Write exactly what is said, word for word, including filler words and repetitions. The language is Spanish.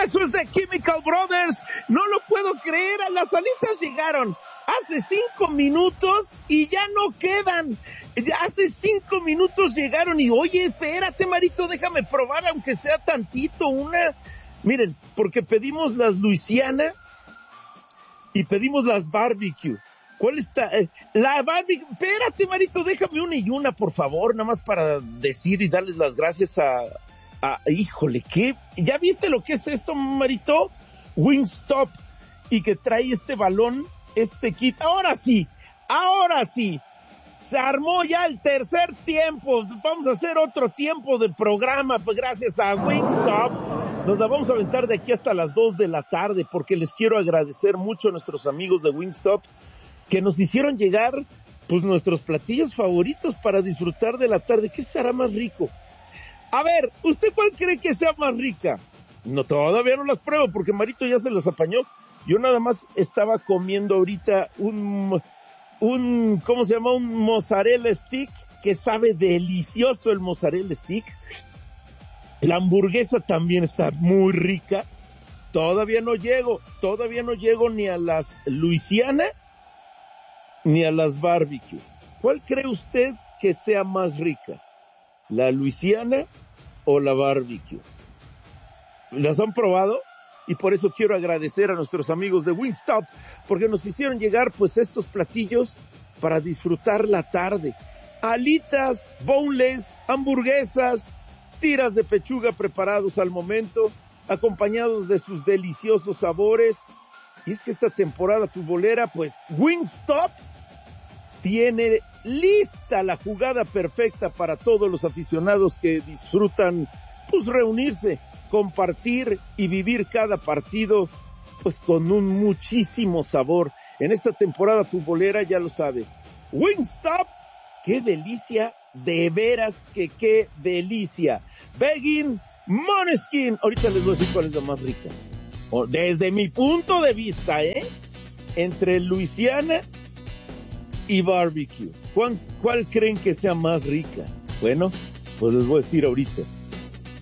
Eso es de Chemical Brothers. No lo puedo creer, a las alitas llegaron hace cinco minutos y ya no quedan. Ya hace cinco minutos llegaron y, oye, espérate, Marito, déjame probar, aunque sea tantito, una... Miren, porque pedimos las Luisiana y pedimos las barbecue. ¿Cuál está? Eh, la barbecue. Espérate, Marito, déjame una y una, por favor, nada más para decir y darles las gracias a... a híjole, ¿qué? ¿Ya viste lo que es esto, Marito? Wingstop. Y que trae este balón, este kit. Ahora sí, ahora sí. Se armó ya el tercer tiempo. Vamos a hacer otro tiempo de programa, pues gracias a Wingstop. Nos la vamos a aventar de aquí hasta las dos de la tarde, porque les quiero agradecer mucho a nuestros amigos de Wingstop que nos hicieron llegar, pues, nuestros platillos favoritos para disfrutar de la tarde. ¿Qué será más rico? A ver, ¿usted cuál cree que sea más rica? No, todavía no las pruebo, porque Marito ya se las apañó. Yo nada más estaba comiendo ahorita un... un, ¿cómo se llama? Un mozzarella stick, que sabe delicioso el mozzarella stick. La hamburguesa también está muy rica. Todavía no llego, todavía no llego ni a las Luisiana, ni a las barbecue. ¿Cuál cree usted que sea más rica? ¿La Luisiana o la barbecue? ¿Las han probado? Y por eso quiero agradecer a nuestros amigos de Wingstop, porque nos hicieron llegar pues estos platillos para disfrutar la tarde. Alitas, boneless, hamburguesas, tiras de pechuga preparados al momento, acompañados de sus deliciosos sabores. Y es que esta temporada futbolera, pues Wingstop tiene lista la jugada perfecta para todos los aficionados que disfrutan pues reunirse, compartir y vivir cada partido pues con un muchísimo sabor. En esta temporada futbolera, ya lo sabe, Wingstop, qué delicia, de veras que qué delicia. Begging, Måneskin, ahorita les voy a decir cuál es la más rica. Desde mi punto de vista, ¿eh? Entre Luisiana y barbecue. ¿Cuál, cuál creen que sea más rica? Bueno, pues les voy a decir ahorita.